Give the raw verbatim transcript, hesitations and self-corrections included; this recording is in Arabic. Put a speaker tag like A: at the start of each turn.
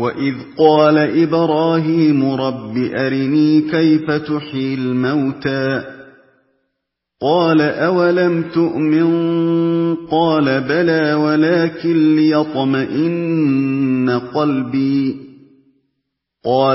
A: وَإِذْ قَالَ إِبْرَاهِيمُ رَبِّ أَرِنِي كَيْفَ تُحْيِي الْمَوْتَىٰ قَالَ أَوَلَمْ تُؤْمِن قَالَ بَلَىٰ وَلَٰكِن لِّيَطْمَئِنَّ قَلْبِي قال